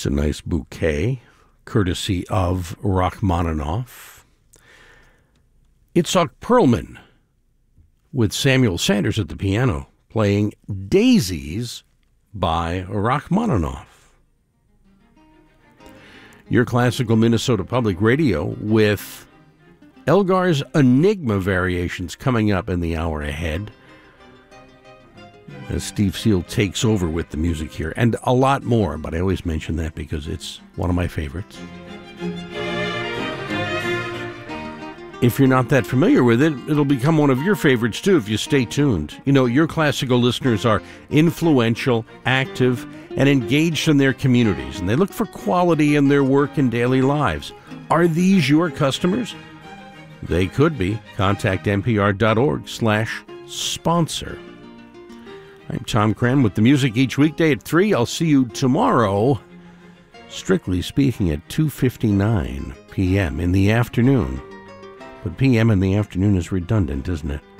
It's a nice bouquet, courtesy of Rachmaninoff. Itzhak Perlman with Samuel Sanders at the piano, playing Daisies by Rachmaninoff. Your Classical Minnesota Public Radio with Elgar's Enigma variations coming up in the hour ahead, as Steve Seal takes over with the music here, and a lot more, but I always mention that because it's one of my favorites. If you're not that familiar with it, it'll become one of your favorites too if you stay tuned. You know, your classical listeners are influential, active, and engaged in their communities, and they look for quality in their work and daily lives. Are these your customers? They could be. Contact npr.org/sponsor. I'm Tom Cran with the music each weekday at 3. I'll see you tomorrow, strictly speaking, at 2:59 p.m. in the afternoon. But p.m. in the afternoon is redundant, isn't it?